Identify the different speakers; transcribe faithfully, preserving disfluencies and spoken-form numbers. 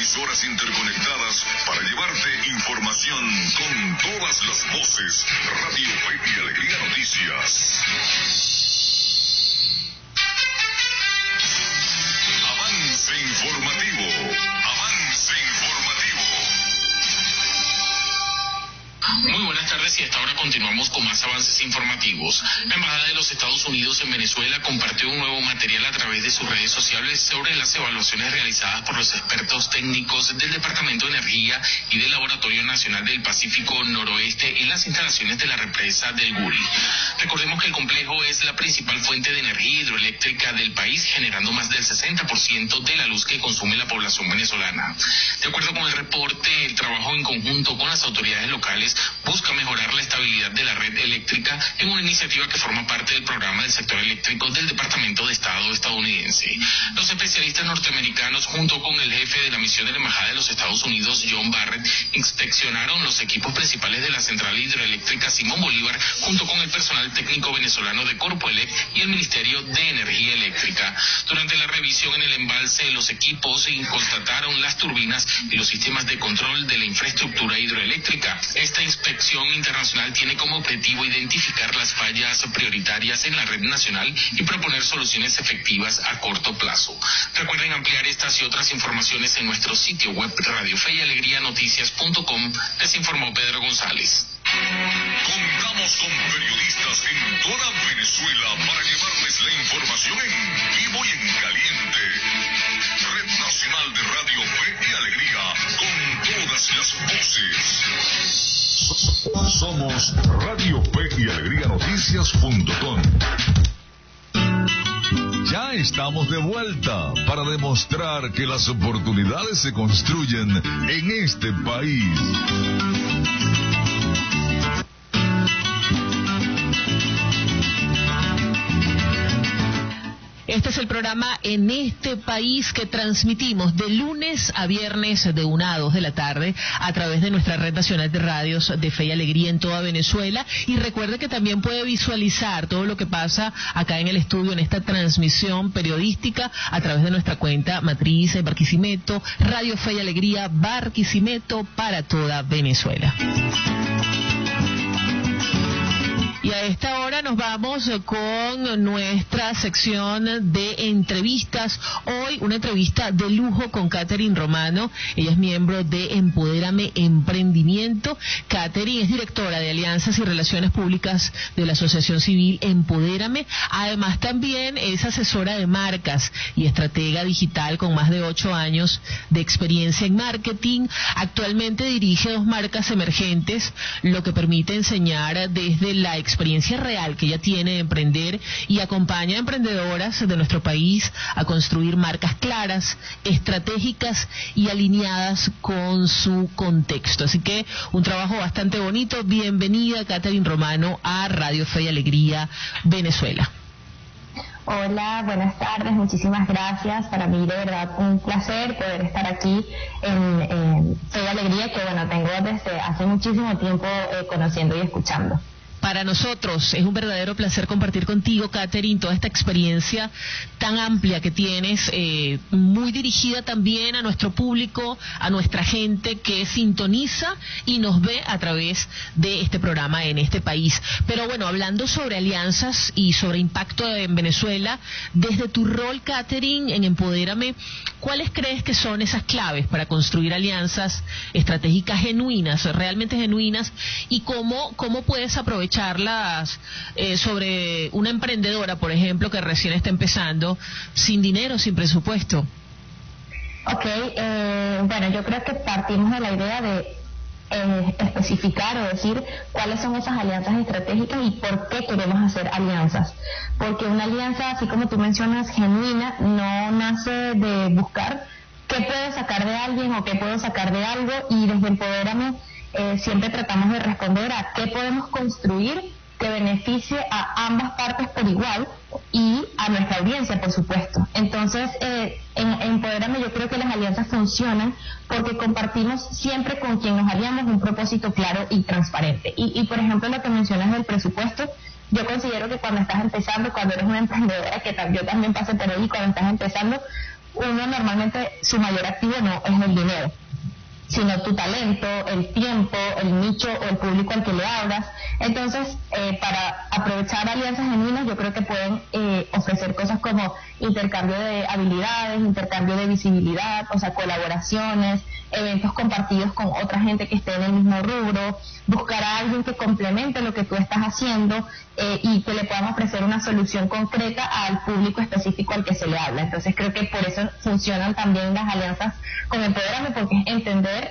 Speaker 1: emisoras interconectadas para llevarte información con todas las voces. Radio Fe y Alegría Noticias. Avance informativo. Avance informativo.
Speaker 2: Muy buenas tardes y hasta ahora continuamos con más avances informativos. La Embajada de los Estados Unidos en Venezuela compartió un nuevo material a través de sus redes sociales sobre las evaluaciones realizadas por los expertos técnicos del Departamento de Energía y del Laboratorio Nacional del Pacífico Noroeste en las instalaciones de la represa del Guri. Recordemos que el complejo es la principal fuente de energía hidroeléctrica del país, generando más del sesenta por ciento de la luz que consume la población venezolana. De acuerdo con el reporte, el trabajo en conjunto con las autoridades locales busca mejorar la estabilidad de la red eléctrica en una iniciativa que forma parte del programa del sector eléctrico del Departamento de Estado estadounidense. Los especialistas norteamericanos, junto con el jefe de la misión de la Embajada de los Estados Unidos, John Barrett, inspeccionaron los equipos principales de la central hidroeléctrica Simón Bolívar, junto con el personal técnico venezolano de Corpoelec y el Ministerio de Energía Eléctrica. Durante la revisión en el embalse, los equipos constataron las turbinas y los sistemas de control de la infraestructura hidroeléctrica. Esta inspección internacional tiene como objetivo identificar las fallas prioritarias en la red nacional y proponer soluciones efectivas a corto plazo. Recuerden ampliar estas y otras informaciones en nuestro sitio web radio fe y alegría noticias punto com. Les informó Pedro González.
Speaker 1: Contamos con periodistas en toda Venezuela para llevarles la información en vivo y en caliente. Red Nacional de Radio Fe y Alegría, con todas las voces. Somos Radio Fe y Alegría Noticias punto com.
Speaker 3: Ya estamos de vuelta para demostrar que las oportunidades se construyen en este país.
Speaker 4: Este es el programa En este País que transmitimos de lunes a viernes de una a dos de la tarde a través de nuestra red nacional de radios de Fe y Alegría en toda Venezuela. Y recuerde que también puede visualizar todo lo que pasa acá en el estudio, en esta transmisión periodística, a través de nuestra cuenta matriz Barquisimeto, Radio Fe y Alegría Barquisimeto para toda Venezuela. Y a esta hora nos vamos con nuestra sección de entrevistas. Hoy una entrevista de lujo con Catherine Romano. Ella es miembro de Empodérame Emprendimiento. Catherine es directora de Alianzas y Relaciones Públicas de la Asociación Civil Empodérame. Además también es asesora de marcas y estratega digital con más de ocho años de experiencia en marketing. Actualmente dirige dos marcas emergentes, lo que permite enseñar desde la experiencia experiencia real que ella tiene de emprender y acompaña a emprendedoras de nuestro país a construir marcas claras, estratégicas y alineadas con su contexto. Así que un trabajo bastante bonito. Bienvenida, Catherine Romano, a Radio Fe y Alegría Venezuela.
Speaker 5: Hola, buenas tardes, muchísimas gracias. Para mí de verdad un placer poder estar aquí en, en Fe y Alegría, que bueno, tengo desde hace muchísimo tiempo eh, conociendo y escuchando.
Speaker 4: Para nosotros es un verdadero placer compartir contigo, Catherine, toda esta experiencia tan amplia que tienes, eh, muy dirigida también a nuestro público, a nuestra gente que sintoniza y nos ve a través de este programa En este País. Pero bueno, hablando sobre alianzas y sobre impacto en Venezuela, desde tu rol, Catherine, en Empodérame, ¿cuáles crees que son esas claves para construir alianzas estratégicas genuinas, realmente genuinas, y cómo, cómo puedes aprovechar charlas eh, sobre una emprendedora, por ejemplo, que recién está empezando, sin dinero, sin presupuesto?
Speaker 5: Ok, eh, bueno, yo creo que partimos de la idea de eh, especificar o decir cuáles son esas alianzas estratégicas y por qué queremos hacer alianzas. Porque una alianza, así como tú mencionas, genuina, no nace de buscar qué puedo sacar de alguien o qué puedo sacar de algo, y desde Empodérame Eh, siempre tratamos de responder a qué podemos construir que beneficie a ambas partes por igual y a nuestra audiencia, por supuesto. Entonces, eh, en, en Empodérame yo creo que las alianzas funcionan porque compartimos siempre con quien nos aliamos un propósito claro y transparente. Y, y por ejemplo, lo que mencionas del presupuesto, yo considero que cuando estás empezando, cuando eres una emprendedora, que yo también pasé por ahí, cuando estás empezando, uno normalmente su mayor activo no es el dinero, sino tu talento, el tiempo, el nicho o el público al que le hablas. Entonces, eh, para aprovechar alianzas genuinas, yo creo que pueden eh, ofrecer cosas como intercambio de habilidades, intercambio de visibilidad, o sea, colaboraciones, eventos compartidos con otra gente que esté en el mismo rubro, buscar a alguien que complemente lo que tú estás haciendo eh, y que le puedan ofrecer una solución concreta al público específico al que se le habla. Entonces, creo que por eso funcionan también las alianzas con Empodérame, porque es entender